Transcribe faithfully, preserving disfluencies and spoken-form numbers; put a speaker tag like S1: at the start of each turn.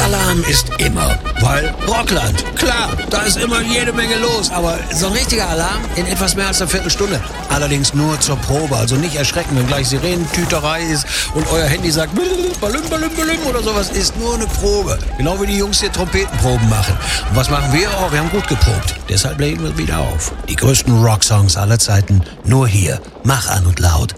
S1: Alarm ist immer, weil Rockland, klar, da ist immer jede Menge los, aber so ein richtiger Alarm in etwas mehr als einer Viertelstunde. Allerdings nur zur Probe, also nicht erschrecken, wenn gleich Sirenentüterei ist und euer Handy sagt Balüm, Balüm, Balüm oder sowas, ist nur eine Probe. Genau wie die Jungs hier Trompetenproben machen. Und was machen wir? Oh, wir haben gut geprobt. Deshalb legen wir wieder auf. Die größten Rocksongs aller Zeiten, nur hier. Mach an und laut